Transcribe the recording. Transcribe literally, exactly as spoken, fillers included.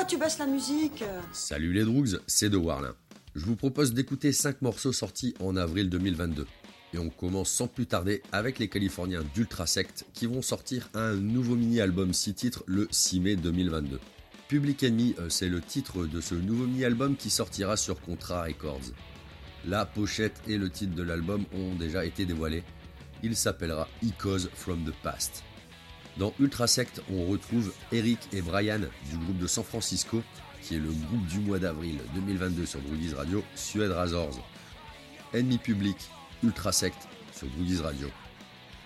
tu baisses la musique? Salut les Droogs, c'est The Warlin. Je vous propose d'écouter cinq morceaux sortis en avril deux mille vingt-deux. Et on commence sans plus tarder avec les Californiens d'Ultrasect qui vont sortir un nouveau mini-album six titres le six mai deux mille vingt-deux. Public Enemy, c'est le titre de ce nouveau mini-album qui sortira sur Contra Records. La pochette et le titre de l'album ont déjà été dévoilés. Il s'appellera Echoes from the Past. Dans Ultrasect, on retrouve Eric et Brian du groupe de San Francisco, qui est le groupe du mois d'avril deux mille vingt-deux sur Droogies Radio, Suede Razors. Ennemi Public, Ultrasect sur Droogies Radio.